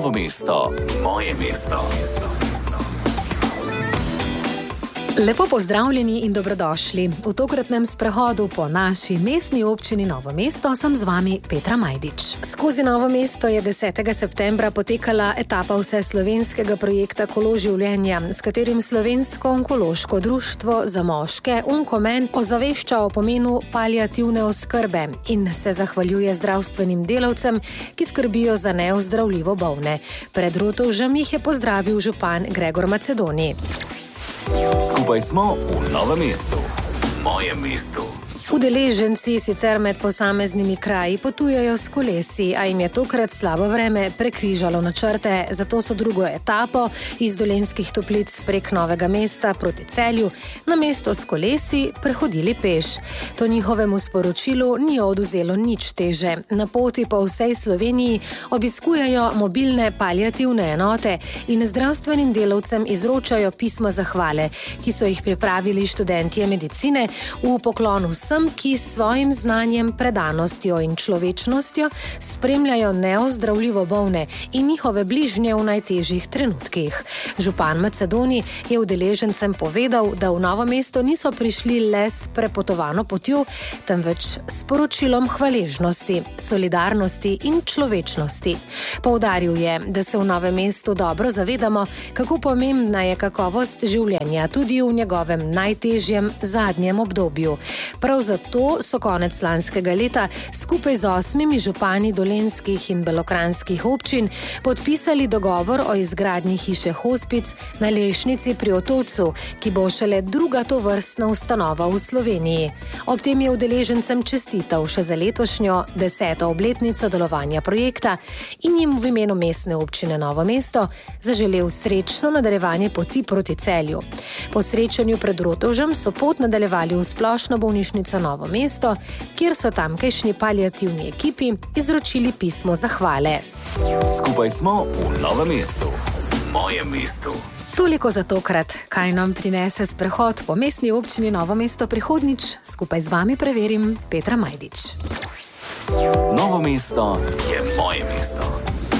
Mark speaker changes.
Speaker 1: Novo mesto, moje mesto.
Speaker 2: Lepo pozdravljeni in dobrodošli. V tokratnem sprehodu po naši mestni občini Novo mesto sem z vami Petra Majdič. Skozi Novo mesto je 10. septembra potekala etapa vseslovenskega projekta Kolo življenja, s katerim Slovensko onkološko društvo za moške Onkomen ozavešča o pomenu paliativne oskrbe in se zahvaljuje zdravstvenim delavcem, ki skrbijo za neozdravljivo bolne. Pred Rotovžem jih je pozdravil župan Gregor Macedoni.
Speaker 1: Skupaj smo v Novem mestu, mojem mestu.
Speaker 2: Udeleženci sicer med posameznimi kraji potujejo s kolesi, a jim je tokrat slabo vreme prekrižalo načrte, zato so drugo etapo iz Dolenjskih Toplic prek Novega mesta proti Celju na mesto s kolesi prehodili peš. To njihovemu sporočilu ni odvzelo nič teže. Na poti po vsej Sloveniji obiskujejo mobilne paliativne enote in zdravstvenim delavcem izročajo pisma zahvale, ki so jih pripravili študentje medicine v poklonu vsem, ki s svojim znanjem, predanostjo in človečnostjo spremljajo neozdravljivo bolne in njihove bližnje v najtežjih trenutkih. Župan Macedoni je udeležencem povedal, da v Novo mesto niso prišli le s prepotovano potjo, temveč s poročilom hvaležnosti, solidarnosti in človečnosti. Poudaril je, da se v Novem mestu dobro zavedamo, kako pomembna je kakovost življenja tudi v njegovem najtežjem zadnjem obdobju. Prav zato so konec lanskega leta skupaj z 8 župani dolenjskih in belokranjskih občin podpisali dogovor o izgradnji hiše hospic na Lešnici pri Otočcu, ki bo šele druga tovrstna ustanova v Sloveniji. Ob tem je udeležencem čestital še za letošnjo 10. obletnico delovanja projekta in jim v imenu mestne občine Novo mesto zaželel srečno nadaljevanje poti proti Celju. Po srečanju pred Rotovžem so pot nadaljevali v splošno bolnišnico Novo mesto, kjer so tamkajšnji paliativni ekipi izročili pismo zahvale.
Speaker 1: Skupaj smo v Novem mestu, mojem mestu.
Speaker 2: Toliko za tokrat. Kaj nam prinese sprehod po mestni občini Novo mesto prihodnjič, skupaj z vami preverim Petra Majdič.
Speaker 1: Novo mesto je moje mesto.